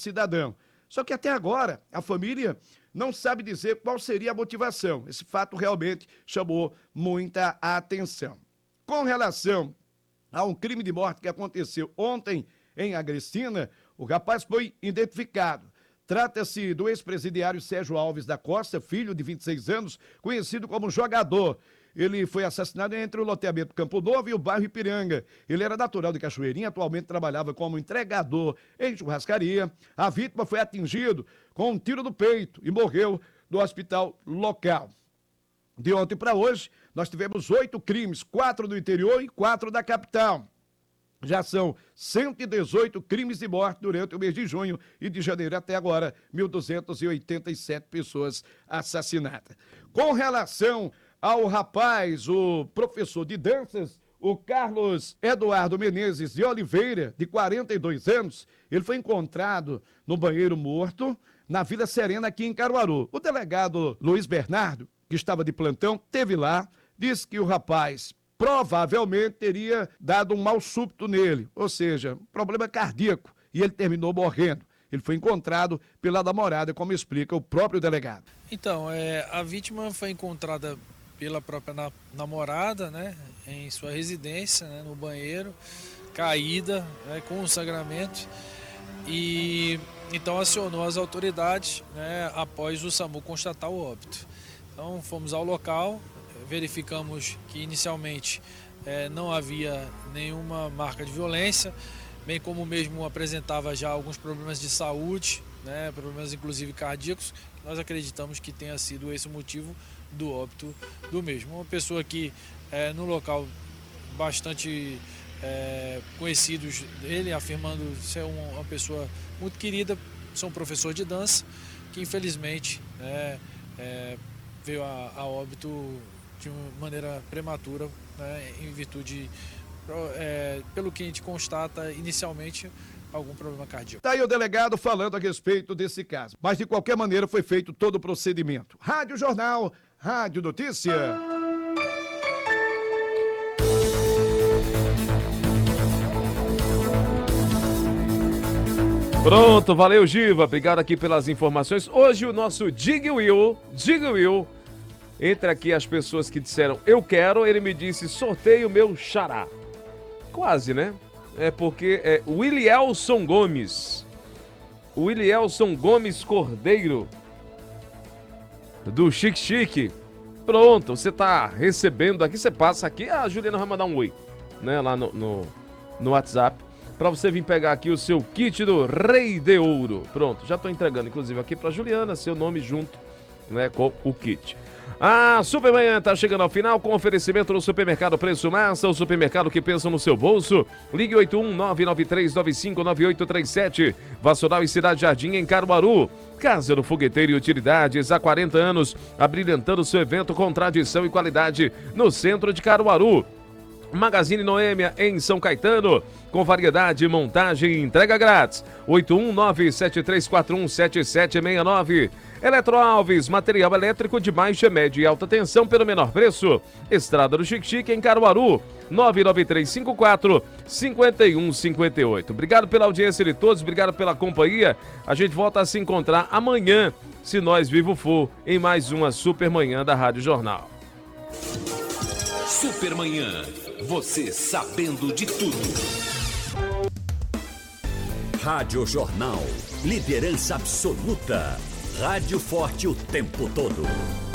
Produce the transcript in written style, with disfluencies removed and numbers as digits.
cidadão. Só que até agora a família não sabe dizer qual seria a motivação. Esse fato realmente chamou muita atenção. Com relação a um crime de morte que aconteceu ontem em Agrestina, o rapaz foi identificado. Trata-se do ex-presidiário Sérgio Alves da Costa, filho de 26 anos, conhecido como Jogador. Ele foi assassinado entre o loteamento Campo Novo e o bairro Ipiranga. Ele era natural de Cachoeirinha, atualmente trabalhava como entregador em churrascaria. A vítima foi atingido com um tiro no peito e morreu no hospital local. De ontem para hoje, nós tivemos 8 crimes, 4 do interior e 4 da capital. Já são 118 crimes de morte durante o mês de junho e de janeiro até agora, 1.287 pessoas assassinadas. Com relação ao rapaz, o professor de danças, o Carlos Eduardo Menezes de Oliveira, de 42 anos, ele foi encontrado no banheiro morto na Vila Serena, aqui em Caruaru. O delegado Luiz Bernardo, que estava de plantão, esteve lá, disse que o rapaz provavelmente teria dado um mal súbito nele, ou seja, problema cardíaco, e ele terminou morrendo. Ele foi encontrado pela namorada, como explica o próprio delegado. Então, a vítima foi encontrada pela própria namorada, né, em sua residência, né, no banheiro, caída, né, com sangramento, e então acionou as autoridades, né, após o SAMU constatar o óbito. Então fomos ao local, verificamos que inicialmente não havia nenhuma marca de violência, bem como mesmo apresentava já alguns problemas de saúde, né, problemas inclusive cardíacos. Nós acreditamos que tenha sido esse o motivo do óbito do mesmo. Uma pessoa que no local bastante conhecidos dele, afirmando ser uma pessoa muito querida, sou um professor de dança, que infelizmente veio a óbito de uma maneira prematura, né, em virtude, pelo que a gente constata inicialmente, algum problema cardíaco. Está aí o delegado falando a respeito desse caso. Mas, de qualquer maneira, foi feito todo o procedimento. Rádio Jornal, Rádio Notícia. Pronto, valeu, Giva. Obrigado aqui pelas informações. Hoje o nosso Dig Will, entre aqui as pessoas que disseram eu quero, ele me disse sorteio meu xará. Quase, né? É porque é Willielson Gomes. Willielson Gomes Cordeiro, do Chique Chique. Pronto, você tá recebendo aqui, você passa aqui, a Juliana vai mandar um oi, né, lá no WhatsApp, pra você vir pegar aqui o seu kit do Rei de Ouro. Pronto, já tô entregando, inclusive, aqui pra Juliana, seu nome junto, né, com o kit. A Supermanhã tá chegando ao final com oferecimento no Supermercado Preço Massa, o supermercado que pensa no seu bolso. Ligue 81-993-959837. Vassoural e Cidade Jardim, em Caruaru. Casa do Fogueteiro e Utilidades, há 40 anos, abrilhantando seu evento com tradição e qualidade no centro de Caruaru. Magazine Noêmia, em São Caetano, com variedade, montagem e entrega grátis. 81973417769. Eletroalves, material elétrico de baixa, média e alta tensão pelo menor preço. Estrada do Chique Chique, em Caruaru, 99354-5158. Obrigado pela audiência de todos, obrigado pela companhia. A gente volta a se encontrar amanhã, se nós vivo for, em mais uma Supermanhã da Rádio Jornal. Supermanhã, você sabendo de tudo. Rádio Jornal, liderança absoluta. Rádio forte o tempo todo.